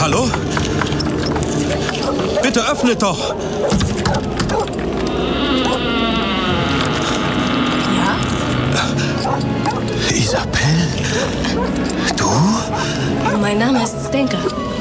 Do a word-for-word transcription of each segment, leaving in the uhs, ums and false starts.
Hallo? Bitte öffnet doch! Ja? Isabel? Du? Mein Name ist Stenka.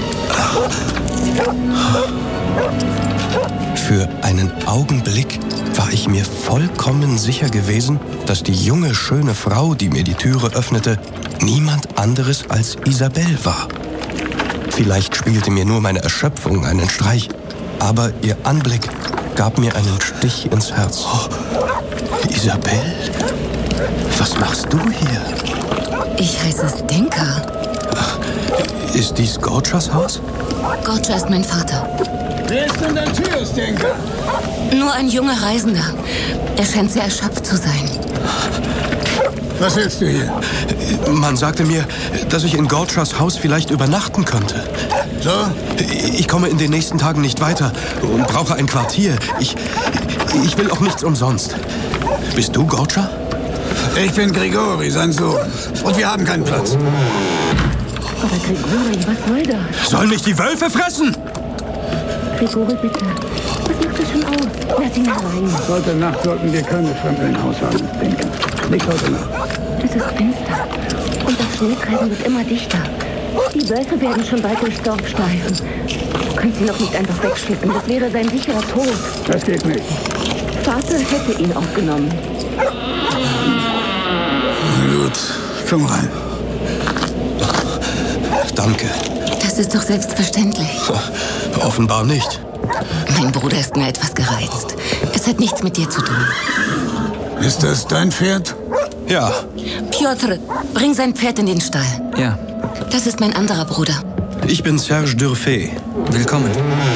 Für einen Augenblick war ich mir vollkommen sicher gewesen, dass die junge, schöne Frau, die mir die Türe öffnete, niemand anderes als Isabel war. Vielleicht spielte mir nur meine Erschöpfung einen Streich, aber ihr Anblick gab mir einen Stich ins Herz. Oh, Isabel? Was machst du hier? Ich heiße Stenka. Ist dies Gorchas Haus? Gorcha ist mein Vater. Wer ist denn dein Tür, Stenka? Nur ein junger Reisender. Er scheint sehr erschöpft zu sein. Was willst du hier? Man sagte mir, dass ich in Gorchas Haus vielleicht übernachten könnte. So? Ich komme in den nächsten Tagen nicht weiter und brauche ein Quartier. Ich, ich will auch nichts umsonst. Bist du Gorcha? Ich bin Grigori, sein Sohn. Und wir haben keinen Platz. Aber Grigori, was soll das? Sollen mich die Wölfe fressen? Grigori, bitte. Was macht das schon aus? Lass ihn herein. Heute Nacht sollten wir keine Fremden im Haus haben, Stenka. Nicht heute Nacht. Es ist finster. Und das Schneetreiben wird immer dichter. Die Wölfe werden schon bald durchs Dorf steifen. Du kannst ihn doch nicht einfach wegschleppen. Das wäre sein sicherer Tod. Das geht nicht. Vater hätte ihn aufgenommen. Na gut, komm rein. Danke. Das ist doch selbstverständlich. Offenbar nicht. Mein Bruder ist nur etwas gereizt. Es hat nichts mit dir zu tun. Ist das dein Pferd? Ja. Piotr, bring sein Pferd in den Stall. Ja, Das ist mein anderer Bruder. Ich bin Serge Durfé. willkommen.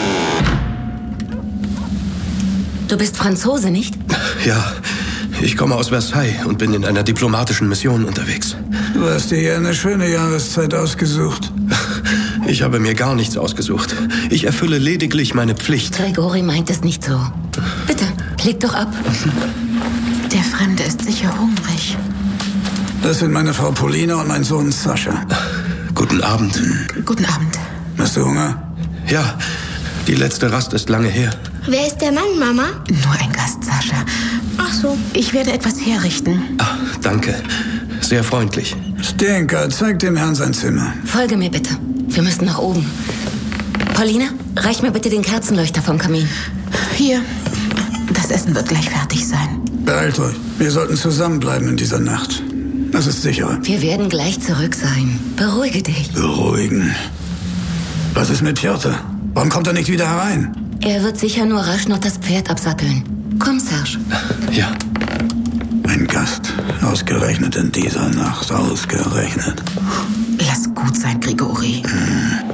Du bist Franzose, nicht? Ja, ich komme aus Versailles und bin in einer diplomatischen Mission unterwegs. Du hast dir hier eine schöne Jahreszeit ausgesucht. Ich habe mir gar nichts ausgesucht. Ich erfülle lediglich meine Pflicht. Grigori meint es nicht so. Bitte, leg doch ab. Der Fremde ist sicher hungrig. Das sind meine Frau Polina und mein Sohn Sascha. Guten Abend. Guten Abend. Hast du Hunger? Ja, die letzte Rast ist lange her. Wer ist der Mann, Mama? Nur ein Gast, Sascha. Ach so. Ich werde etwas herrichten. Ah, danke. Sehr freundlich. Stenka, zeig dem Herrn sein Zimmer. Folge mir bitte. Wir müssen nach oben. Paulina, reich mir bitte den Kerzenleuchter vom Kamin. Hier. Das Essen wird gleich fertig sein. Beeilt euch. Wir sollten zusammenbleiben in dieser Nacht. Das ist sicherer. Wir werden gleich zurück sein. Beruhige dich. Beruhigen. Was ist mit Piotr? Warum kommt er nicht wieder herein? Er wird sicher nur rasch noch das Pferd absatteln. Komm, Serge. Ja. Ein Gast. Ausgerechnet in dieser Nacht. Ausgerechnet. Lass gut sein, Grigori. Hm.